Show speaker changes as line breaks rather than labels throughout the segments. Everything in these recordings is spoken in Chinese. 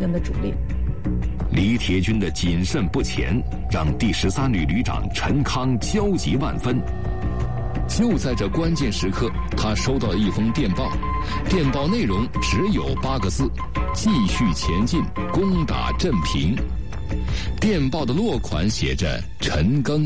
根的主力。
李铁军的谨慎不前，让第13旅旅长陈康焦急万分。就在这关键时刻，他收到了一封电报，电报内容只有8个字：继续前进，攻打镇平。电报的落款写着陈赓。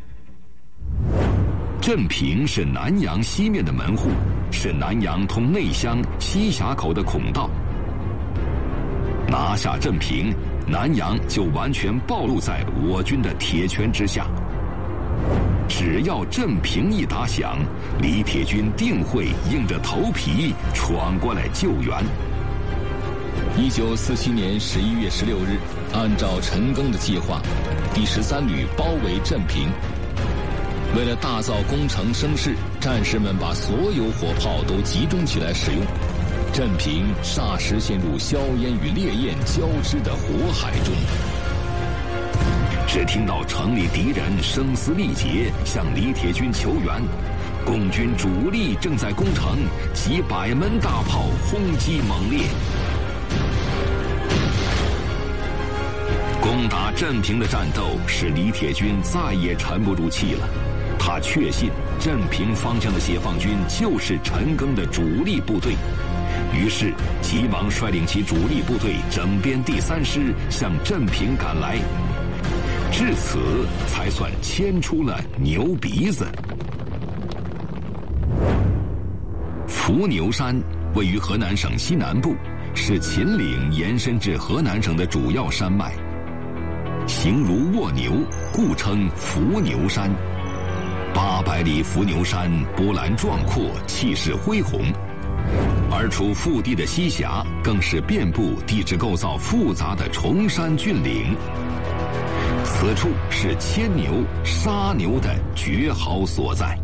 镇平是南阳西面的门户，是南阳通内乡西峡口的孔道。拿下镇平，南阳就完全暴露在我军的铁拳之下。只要镇平一打响，李铁军定会硬着头皮闯过来救援。1947年11月16日，按照陈赓的计划，第13旅包围镇平。为了大造工程声势，战士们把所有火炮都集中起来使用，镇平霎时陷入硝烟与烈焰交织的火海中。只听到城里敌人声嘶力竭向李铁军求援，共军主力正在攻城，几百门大炮轰击猛烈。攻打镇平的战斗使李铁军再也沉不住气了，他确信镇平方向的解放军就是陈赓的主力部队，于是急忙率领其主力部队整编第3师向镇平赶来。至此才算牵出了牛鼻子。伏牛山位于河南省西南部，是秦岭延伸至河南省的主要山脉，形如蜗牛，故称伏牛山。800里伏牛山波澜壮阔，气势恢宏，而处腹地的西峡更是遍布地质构造复杂的崇山峻岭。此处是牵牛、杀牛的绝好所在。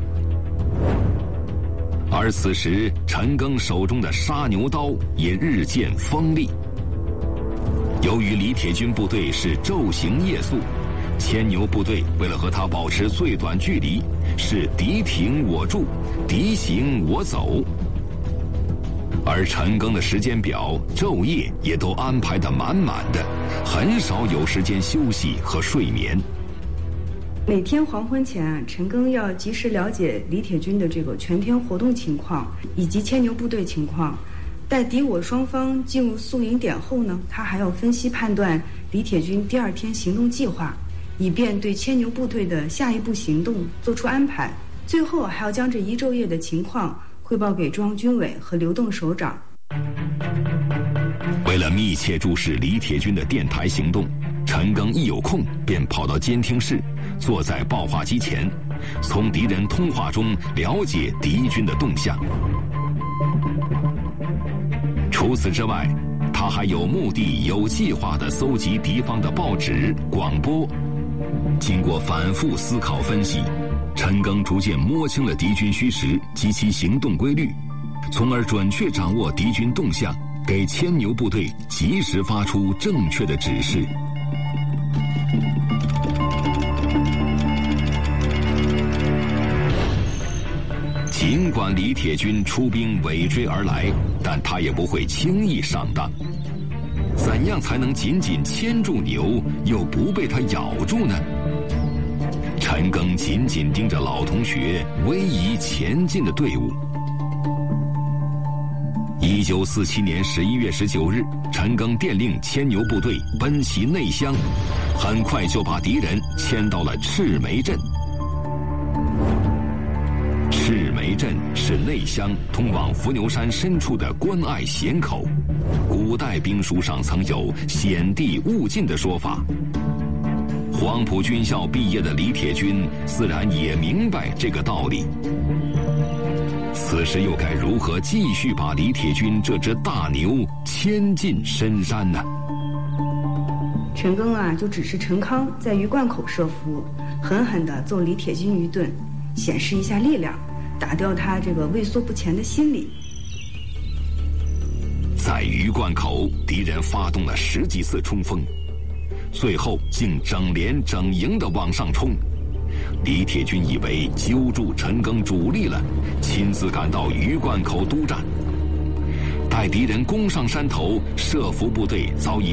而此时，陈赓手中的杀牛刀也日渐锋利。由于李铁军部队是昼行夜宿，牵牛部队为了和他保持最短距离，是敌停我驻，敌行我走。而陈赓的时间表昼夜也都安排得满满的，很少有时间休息和睡眠。
每天黄昏前，陈赓要及时了解李铁军的这个全天活动情况以及牵牛部队情况。待敌我双方进入宿营点后呢，他还要分析判断李铁军第2天行动计划，以便对牵牛部队的下一步行动做出安排。最后还要将这一昼夜的情况汇报给中央军委和刘邓首长。
为了密切注视李铁军的电台行动，陈赓一有空便跑到监听室，坐在报话机前，从敌人通话中了解敌军的动向。除此之外，他还有目的、有计划地搜集敌方的报纸、广播。经过反复思考分析，陈赓逐渐摸清了敌军虚实及其行动规律，从而准确掌握敌军动向，给牵牛部队及时发出正确的指示。尽管李铁军出兵尾追而来，但他也不会轻易上当。怎样才能紧紧牵住牛，又不被它咬住呢？陈赓紧紧盯着老同学逶迤前进的队伍。1947年11月19日，陈赓电令牵牛部队奔袭内乡，很快就把敌人牵到了赤眉镇。赤眉镇是内乡通往伏牛山深处的关隘险口，古代兵书上曾有险地勿近的说法。黄埔军校毕业的李铁军自然也明白这个道理。此时又该如何继续把李铁军这只大牛牵进深山呢？
陈赓就指示陈康在鱼贯口设伏，狠狠地揍李铁军一顿，显示一下力量，打掉他这个畏缩不前的心理。
在鱼贯口，敌人发动了10几次冲锋，最后竟整连整营地往上冲。李铁军以为揪住陈赓主力了，亲自赶到鱼贯口督战。待敌人攻上山头，设伏部队早已